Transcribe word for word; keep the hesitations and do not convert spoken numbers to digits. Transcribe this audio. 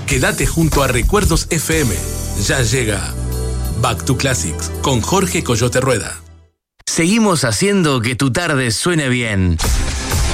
Quédate junto a Recuerdos F M. Ya llega Back to Classics con Jorge Coyote Rueda. Seguimos haciendo que tu tarde suene bien.